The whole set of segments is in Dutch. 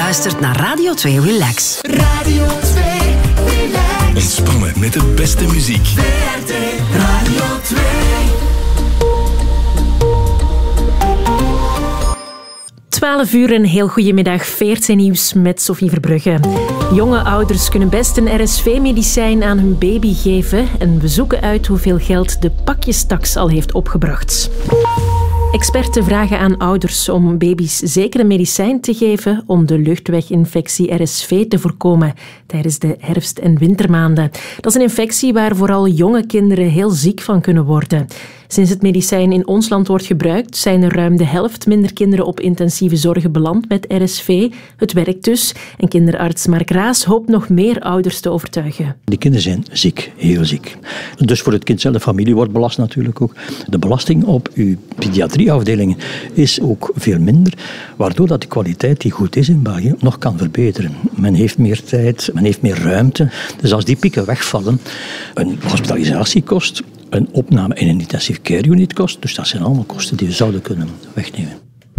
luistert naar Radio 2 Relax. Radio 2 Relax. Ontspannen met de beste muziek. VRT Radio 2. uur, een heel goedemiddag. VRT Nieuws met Sophie Verbrugge. Jonge ouders kunnen best een RSV-medicijn aan hun baby geven en we zoeken uit hoeveel geld de pakjestaks al heeft opgebracht. Experten vragen aan ouders om baby's zeker een medicijn te geven om de luchtweginfectie RSV te voorkomen tijdens de herfst- en wintermaanden. Dat is een infectie waar vooral jonge kinderen heel ziek van kunnen worden. Sinds het medicijn in ons land wordt gebruikt, zijn er ruim de helft minder kinderen op intensieve zorgen beland met RSV. Het werkt dus. En kinderarts Mark Raas hoopt nog meer ouders te overtuigen. Die kinderen zijn ziek, heel ziek. Dus voor het kind zelf, de familie wordt belast natuurlijk ook. De belasting op uw pediatrieafdelingen is ook veel minder, waardoor dat de kwaliteit die goed is in België nog kan verbeteren. Men heeft meer tijd, men heeft meer ruimte. Dus als die pieken wegvallen, een hospitalisatie kost, een opname in een intensive care unit kost. Dus dat zijn allemaal kosten die we zouden kunnen wegnemen.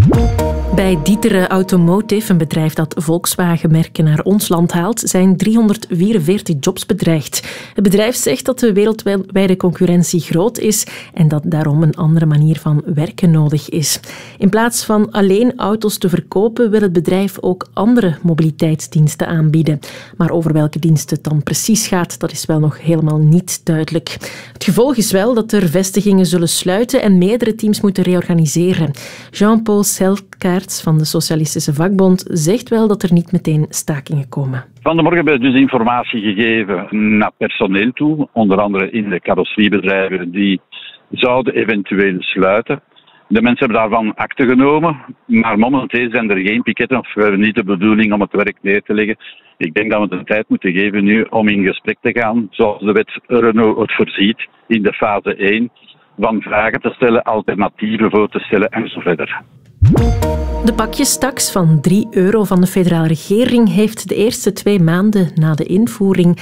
Bij D'Ieteren Automotive, een bedrijf dat Volkswagen-merken naar ons land haalt, zijn 344 jobs bedreigd. Het bedrijf zegt dat de wereldwijde concurrentie groot is en dat daarom een andere manier van werken nodig is. In plaats van alleen auto's te verkopen, wil het bedrijf ook andere mobiliteitsdiensten aanbieden. Maar over welke diensten het dan precies gaat, dat is wel nog helemaal niet duidelijk. Het gevolg is wel dat er vestigingen zullen sluiten en meerdere teams moeten reorganiseren. Jean-Paul Selkaerts van de Socialistische Vakbond zegt wel dat er niet meteen stakingen komen. Vanmorgen hebben we dus informatie gegeven naar personeel toe, onder andere in de carrosseriebedrijven die zouden eventueel sluiten. De mensen hebben daarvan akte genomen, maar momenteel zijn er geen piketten of we hebben niet de bedoeling om het werk neer te leggen. Ik denk dat we de tijd moeten geven nu om in gesprek te gaan, zoals de wet Renault het voorziet in de fase 1, van vragen te stellen, alternatieven voor te stellen en zo verder. De pakjestaks van €3 van de federale regering heeft de eerste 2 maanden na de invoering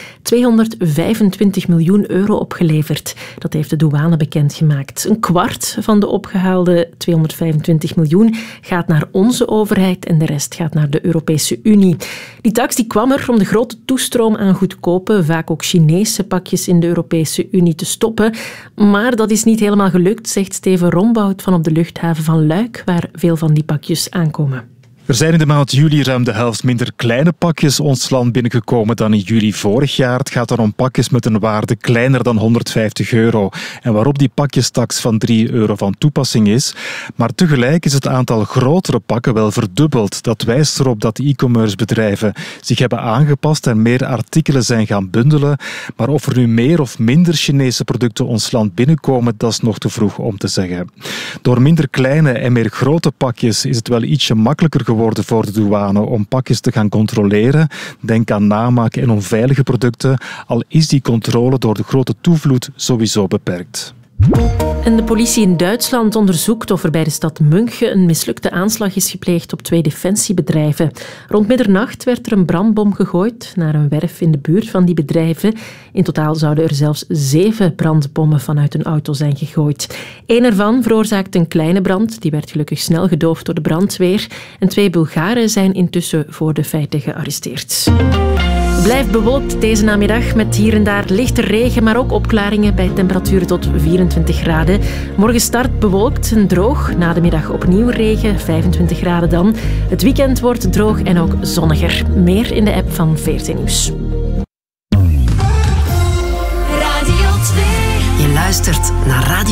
€225 miljoen opgeleverd. Dat heeft de douane bekendgemaakt. Een kwart van de opgehaalde 225 miljoen gaat naar onze overheid en de rest gaat naar de Europese Unie. Die tax die kwam er om de grote toestroom aan goedkope, vaak ook Chinese pakjes in de Europese Unie te stoppen. Maar dat is niet helemaal gelukt, zegt Steven Rombout van op de luchthaven van Luik, waar veel van die pakjes aankomen. Er zijn in de maand juli ruim de helft minder kleine pakjes ons land binnengekomen dan in juli vorig jaar. Het gaat dan om pakjes met een waarde kleiner dan €150 en waarop die pakjestaks van €3 van toepassing is. Maar tegelijk is het aantal grotere pakken wel verdubbeld. Dat wijst erop dat de e-commerce bedrijven zich hebben aangepast en meer artikelen zijn gaan bundelen. Maar of er nu meer of minder Chinese producten ons land binnenkomen, dat is nog te vroeg om te zeggen. Door minder kleine en meer grote pakjes is het wel ietsje makkelijker geworden voor de douane om pakjes te gaan controleren. Denk aan namaak en onveilige producten, al is die controle door de grote toevloed sowieso beperkt. En de politie in Duitsland onderzoekt of er bij de stad München een mislukte aanslag is gepleegd op 2 defensiebedrijven. Rond middernacht werd er een brandbom gegooid naar een werf in de buurt van die bedrijven. In totaal zouden er zelfs 7 brandbommen vanuit een auto zijn gegooid. 1 ervan veroorzaakte een kleine brand. Die werd gelukkig snel gedoofd door de brandweer. En 2 Bulgaren zijn intussen voor de feiten gearresteerd. Blijft bewolkt deze namiddag met hier en daar lichte regen, maar ook opklaringen bij temperaturen tot 24 graden. Morgen start bewolkt en droog. Na de middag opnieuw regen, 25 graden dan. Het weekend wordt droog en ook zonniger. Meer in de app van VRT Nieuws. Radio 2. Je luistert naar Radio